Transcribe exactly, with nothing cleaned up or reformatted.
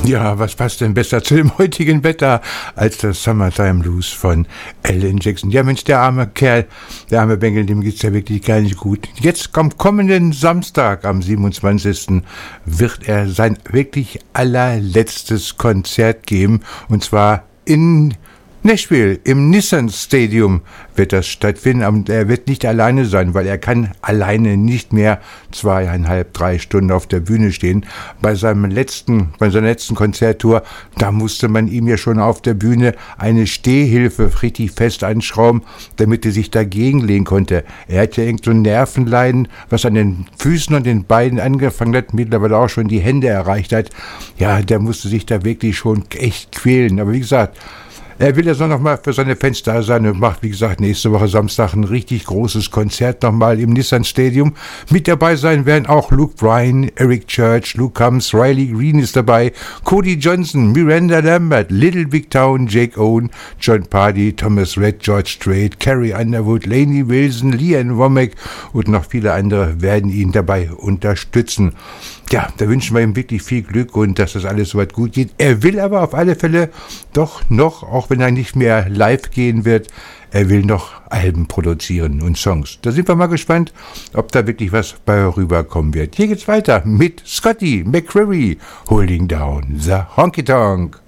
Ja, was passt denn besser zu dem heutigen Wetter als das Summertime Blues von Alan Jackson? Ja, Mensch, der arme Kerl, der arme Bengel, dem geht's ja wirklich gar nicht gut. Jetzt am kommenden Samstag, am siebenundzwanzigsten wird er sein wirklich allerletztes Konzert geben, und zwar in Nashville, im Nissan Stadium wird das stattfinden, aber er wird nicht alleine sein, weil er kann alleine nicht mehr zweieinhalb, drei Stunden auf der Bühne stehen. Bei seinem letzten, bei seiner letzten Konzerttour, da musste man ihm ja schon auf der Bühne eine Stehhilfe richtig fest anschrauben, damit er sich dagegen lehnen konnte. Er hatte irgend so ein Nervenleiden, was an den Füßen und den Beinen angefangen hat, mittlerweile auch schon die Hände erreicht hat. Ja, der musste sich da wirklich schon echt quälen. Aber wie gesagt, er will jetzt noch mal für seine Fans da sein und macht, wie gesagt, nächste Woche Samstag ein richtig großes Konzert nochmal im Nissan Stadium. Mit dabei sein werden auch Luke Bryan, Eric Church, Luke Combs, Riley Green ist dabei, Cody Johnson, Miranda Lambert, Little Big Town, Jake Owen, John Pardy, Thomas Rhett, George Strait, Carrie Underwood, Lainey Wilson, Leanne Womack und noch viele andere werden ihn dabei unterstützen. Ja, da wünschen wir ihm wirklich viel Glück und dass das alles soweit gut geht. Er will aber auf alle Fälle doch noch, auch wenn er nicht mehr live gehen wird, er will noch Alben produzieren und Songs. Da sind wir mal gespannt, ob da wirklich was bei rüberkommen wird. Hier geht's weiter mit Scotty McCreery, Holding Down the Honky Tonk.